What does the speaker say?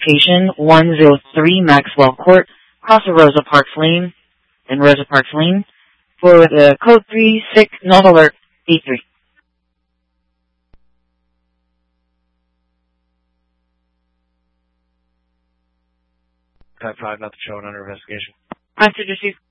location 103 Maxwell Court, across of Rosa Parks Lane, in Rosa Parks Lane, for the code 36 Nova Alert 83. Type 5, nothing showing under investigation. Message received.